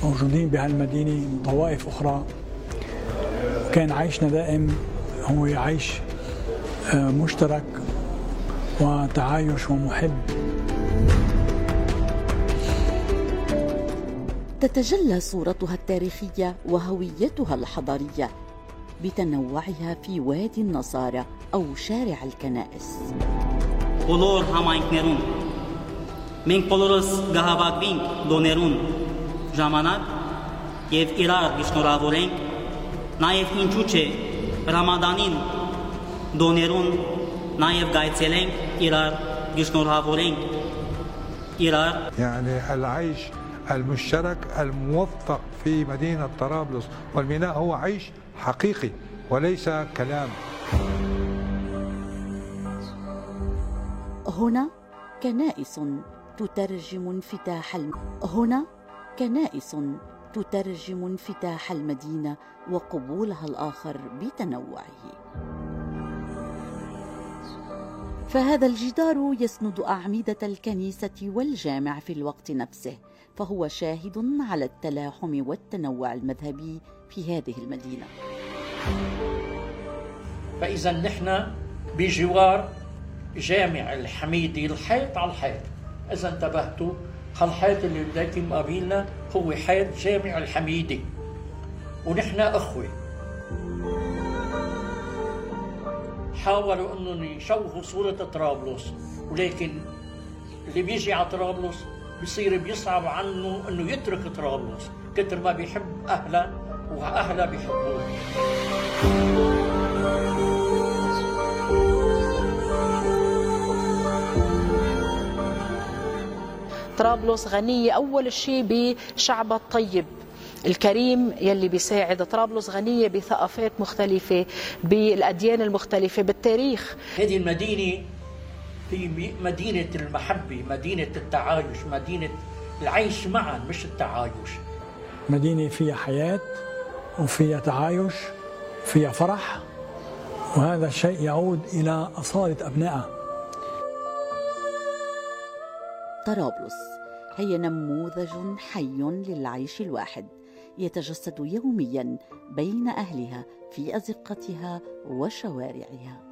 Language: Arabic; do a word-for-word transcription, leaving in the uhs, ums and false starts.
موجودين بهالمدينة من طوائف أخرى، كان عيشنا دائم هو عيش مشترك وتعايش ومحب. تتجلى صورتها التاريخية وهويتها الحضارية بتنوعها في وادي النصارى أو شارع الكنائس. բոլոր համայնքներում մենք բոլորս գահավագվենք դոներուն ժամանակ եւ իրար գիշնորավորենք, նաեւ ինչու՞ չէ ռամադանին դոներուն նաեւ գայցելենք իրար գիշնորավորենք իրար. يعني العيش المشترك الموثق في مدينة طرابلس والميناء هو عيش حقيقي وليس كلام. هنا كنائس تترجم انفتاح الم... هنا كنائس تترجم انفتاح المدينة وقبولها الآخر بتنوعه. فهذا الجدار يسند أعمدة الكنيسة والجامع في الوقت نفسه، فهو شاهد على التلاحم والتنوع المذهبي في هذه المدينة. فإذا نحن بجوار جامع الحميدي، الحيط على الحيط. إذا انتبهتوا، هالحيط اللي بداية مقابلنا هو حيط جامع الحميدي، ونحن أخوة. حاولوا أنهم يشوهوا صورة طرابلس، ولكن اللي بيجي على طرابلس بصير بيصعب عنه أنه يترك طرابلس كتر ما بيحب أهلا وأهلا بيحبوه. طرابلس غنية أول شيء بشعبها الطيب الكريم يلي بيساعد. طرابلس غنية بثقافات مختلفة، بالأديان المختلفة، بالتاريخ. هذه المدينة هي مدينة المحبة، مدينة التعايش، مدينة العيش معا مش التعايش. مدينة فيها حياة وفيها تعايش وفيها فرح، وهذا الشيء يعود إلى أصالة أبنائها. طرابلس هي نموذج حي للعيش الواحد يتجسد يوميا بين أهلها في أزقتها وشوارعها.